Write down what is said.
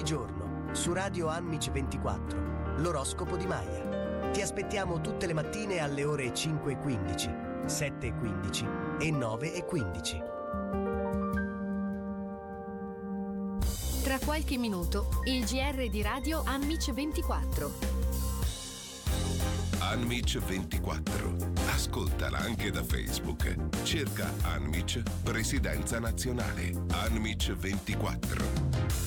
giorno, su Radio Anmic 24, l'oroscopo di Maya. Ti aspettiamo tutte le mattine alle ore 5:15, 7:15 e 9:15. Tra qualche minuto, il GR di Radio Anmic 24. Anmic 24. Ascoltala anche da Facebook. Cerca Anmic Presidenza Nazionale. Anmic 24.